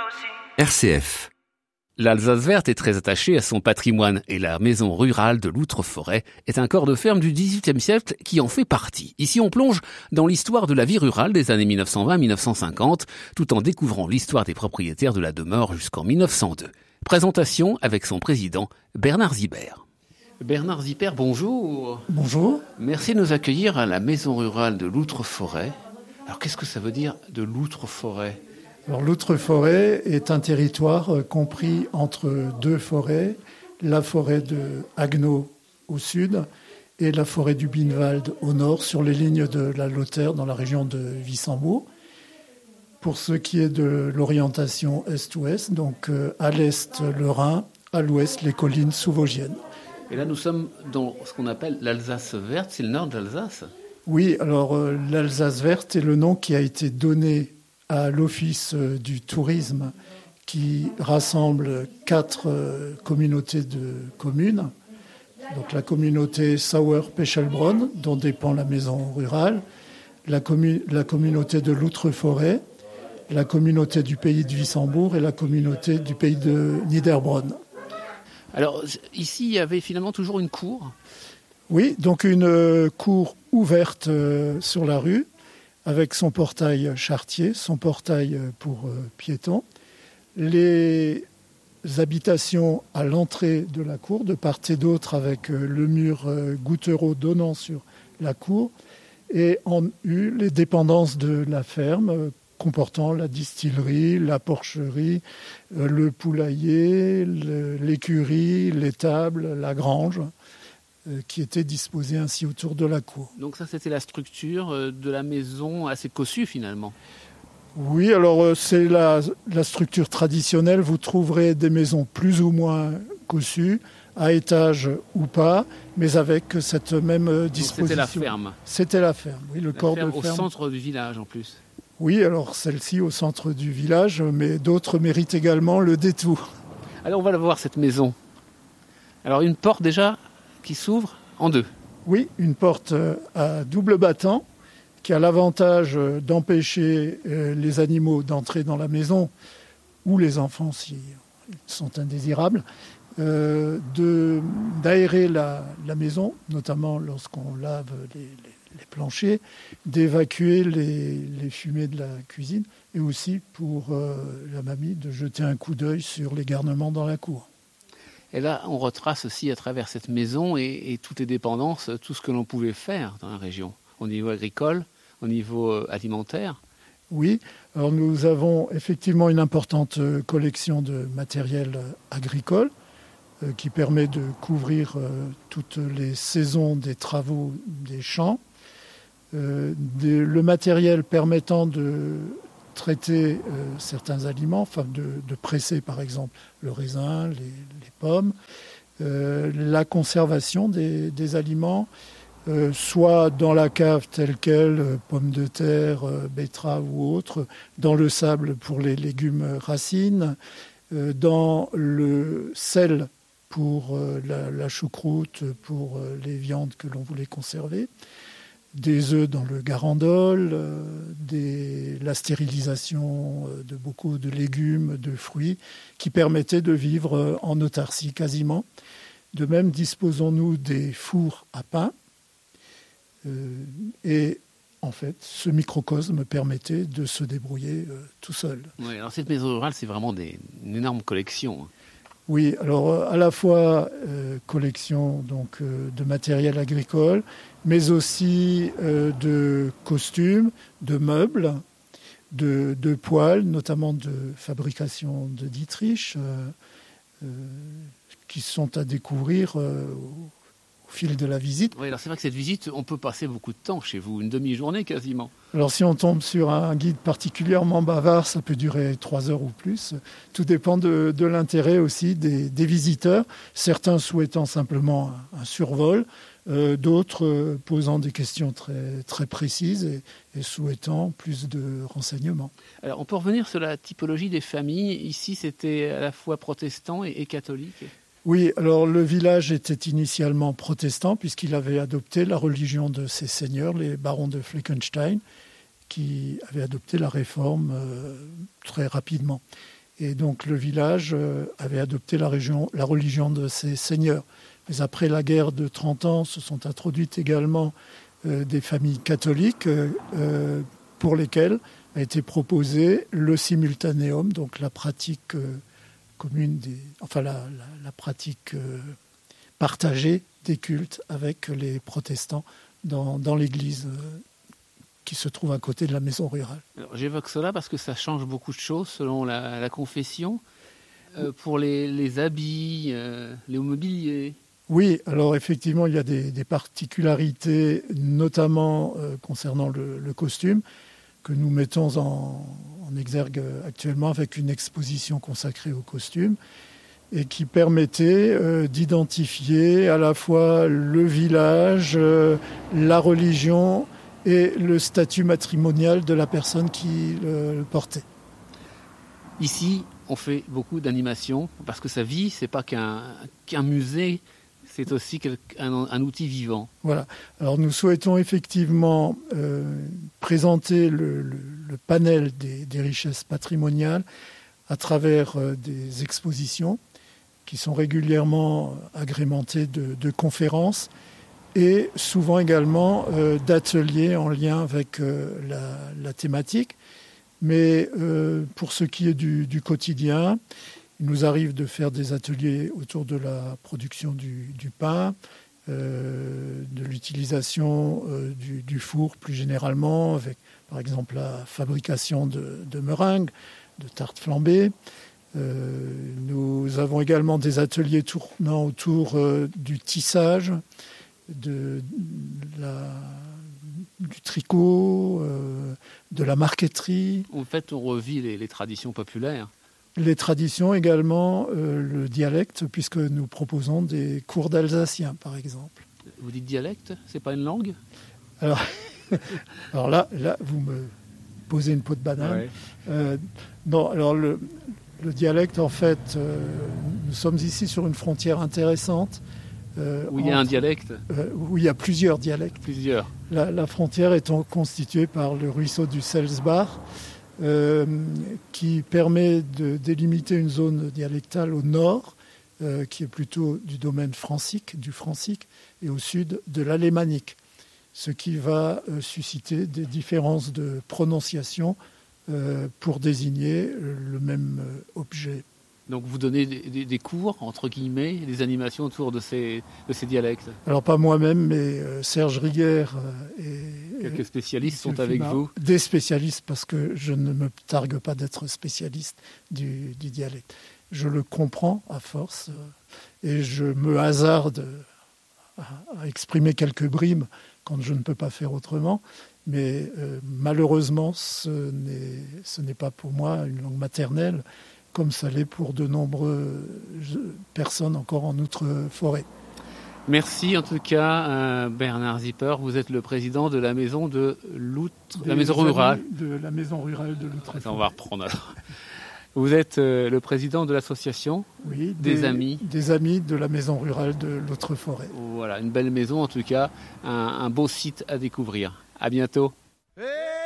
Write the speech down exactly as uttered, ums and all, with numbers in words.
R C F. L'Alsace verte est très attachée à son patrimoine et la maison rurale de l'Outre-Forêt est un corps de ferme du dix-huitième siècle qui en fait partie. Ici, on plonge dans l'histoire de la vie rurale des années mille neuf cent vingt à mille neuf cent cinquante, tout en découvrant l'histoire des propriétaires de la demeure jusqu'en mille neuf cent deux. Présentation avec son président, Bernard Zibert. Bernard Zibert, bonjour. Bonjour. Merci de nous accueillir à la maison rurale de l'Outre-Forêt. Alors, qu'est-ce que ça veut dire de l'Outre-Forêt ? Alors, l'Outre-Forêt est un territoire compris entre deux forêts, la forêt de Haguenau au sud et la forêt du Binwald au nord, sur les lignes de la Lothaire dans la région de Wissembourg. Pour ce qui est de l'orientation est-ouest, donc à l'est le Rhin, à l'ouest les collines sous-vosgiennes. Et là, nous sommes dans ce qu'on appelle l'Alsace verte, c'est le nord de l'Alsace ? Oui, alors euh, l'Alsace verte est le nom qui a été donné à l'Office du tourisme qui rassemble quatre euh, communautés de communes. Donc la communauté Sauer-Pechelbronn, dont dépend la maison rurale, la, commu- la communauté de l'Outre-Forêt, la communauté du pays de Wissembourg et la communauté du pays de Niederbronn. Alors ici, il y avait finalement toujours une cour ? Oui, donc une euh, cour ouverte euh, sur la rue, avec son portail charretier, son portail pour euh, piétons. Les habitations à l'entrée de la cour, de part et d'autre, avec euh, le mur euh, gouttereau donnant sur la cour, et en eu les dépendances de la ferme, euh, comportant la distillerie, la porcherie, euh, le poulailler, le, l'écurie, l'étable, la grange, qui était disposée ainsi autour de la cour. Donc ça, c'était la structure de la maison assez cossue finalement. Oui, alors c'est la, la structure traditionnelle. Vous trouverez des maisons plus ou moins cossues, à étage ou pas, mais avec cette même disposition. Donc c'était la ferme. C'était la ferme, oui, le la corps ferme de ferme. Au centre du village en plus. Oui, alors celle-ci au centre du village, mais d'autres méritent également le détour. Alors on va la voir cette maison. Alors une porte déjà qui s'ouvre en deux. Oui, une porte à double battant qui a l'avantage d'empêcher les animaux d'entrer dans la maison, ou les enfants s'ils sont indésirables, euh, de, d'aérer la, la maison, notamment lorsqu'on lave les, les, les planchers, d'évacuer les, les fumées de la cuisine, et aussi pour euh, la mamie de jeter un coup d'œil sur les garnements dans la cour. Et là, on retrace aussi à travers cette maison et, et toutes les dépendances, tout ce que l'on pouvait faire dans la région, au niveau agricole, au niveau alimentaire. Oui, alors nous avons effectivement une importante collection de matériel agricole euh, qui permet de couvrir euh, toutes les saisons des travaux des champs. Euh, des, le matériel permettant de traiter euh, certains aliments, enfin de, de presser par exemple le raisin, les, les pommes, euh, la conservation des, des aliments, euh, soit dans la cave telle quelle, euh, pommes de terre, euh, betteraves ou autres, dans le sable pour les légumes racines, euh, dans le sel pour euh, la, la choucroute, pour euh, les viandes que l'on voulait conserver, des œufs dans le garandole, euh, des, la stérilisation de beaucoup de légumes, de fruits, qui permettaient de vivre en autarcie quasiment. De même, disposons-nous des fours à pain. Euh, et en fait, ce microcosme permettait de se débrouiller euh, tout seul. Oui, alors cette maison rurale, c'est vraiment des, une énorme collection. Oui, alors à la fois euh, collection donc, euh, de matériel agricole, mais aussi euh, de costumes, de meubles, de, de poêles, notamment de fabrication de Dietrich, euh, euh, qui sont à découvrir euh, au, au fil de la visite. Oui, alors c'est vrai que cette visite, on peut passer beaucoup de temps chez vous, une demi-journée quasiment. Alors si on tombe sur un guide particulièrement bavard, ça peut durer trois heures ou plus. Tout dépend de, de l'intérêt aussi des, des visiteurs, certains souhaitant simplement un, un survol, euh, d'autres euh, posant des questions très, très précises et, et souhaitant plus de renseignements. Alors on peut revenir sur la typologie des familles. Ici, c'était à la fois protestant et, et catholique. Oui, alors le village était initialement protestant puisqu'il avait adopté la religion de ses seigneurs, les barons de Fleckenstein, qui avaient adopté la réforme euh, très rapidement. Et donc le village euh, avait adopté la, région, la religion de ses seigneurs. Mais après la guerre de trente ans, se sont introduites également euh, des familles catholiques euh, pour lesquelles a été proposé le simultanéum, donc la pratique euh, commune, des, enfin la, la, la pratique euh, partagée des cultes avec les protestants dans, dans l'église euh, qui se trouve à côté de la maison rurale. Alors, j'évoque cela parce que ça change beaucoup de choses selon la, la confession. Euh, pour les, les habits, euh, les mobiliers. Oui, alors effectivement, il y a des, des particularités, notamment euh, concernant le, le costume, que nous mettons en, en exergue actuellement avec une exposition consacrée au costume et qui permettait euh, d'identifier à la fois le village, euh, la religion et le statut matrimonial de la personne qui le, le portait. Ici, on fait beaucoup d'animations parce que sa vie, c'est pas qu'un, qu'un musée, c'est aussi un, un outil vivant. Voilà. Alors nous souhaitons effectivement euh, présenter le, le, le panel des, des richesses patrimoniales à travers euh, des expositions qui sont régulièrement agrémentées de, de conférences et souvent également euh, d'ateliers en lien avec euh, la, la thématique. Mais euh, pour ce qui est du, du quotidien, il nous arrive de faire des ateliers autour de la production du, du pain, euh, de l'utilisation euh, du, du four plus généralement, avec par exemple la fabrication de, de meringues, de tartes flambées. Euh, nous avons également des ateliers tournant autour euh, du tissage, de, de la, du tricot, euh, de la marqueterie. En fait, on revit les, les traditions populaires. Les traditions également, euh, le dialecte, puisque nous proposons des cours d'alsacien, par exemple. Vous dites dialecte, c'est pas une langue ? Alors, alors là, là, vous me posez une peau de banane. Ouais. Euh, non, alors le, le dialecte, en fait, euh, nous sommes ici sur une frontière intéressante. Euh, où il y a entre, un dialecte euh, Où il y a plusieurs dialectes. Plusieurs. La, la frontière étant constituée par le ruisseau du Selsbach, euh, qui permet de délimiter une zone dialectale au nord, euh, qui est plutôt du domaine francique, du francique, et au sud de l'alémanique, ce qui va euh, susciter des différences de prononciation euh, pour désigner le même euh, objet. Donc vous donnez des, des, des cours, entre guillemets, des animations autour de ces, de ces dialectes. Alors pas moi-même, mais euh, Serge Riguer euh, et... Quelques spécialistes sont avec Fumard, vous. Des spécialistes, parce que je ne me targue pas d'être spécialiste du, du dialecte. Je le comprends à force euh, et je me hasarde à, à exprimer quelques brimes quand je ne peux pas faire autrement. Mais euh, malheureusement, ce n'est, ce n'est pas pour moi une langue maternelle, comme ça l'est pour de nombreuses personnes encore en Outre-Forêt. Merci en tout cas euh, Bernard Zipper, vous êtes le président de la maison de l'Outre, la maison rurale. De la maison rurale de l'Outre-Forêt. Attends, on va reprendre alors. Vous êtes euh, le président de l'association oui, des, des amis. Des amis de la maison rurale de l'Outre-Forêt. Voilà, une belle maison en tout cas, un, un beau site à découvrir. À bientôt.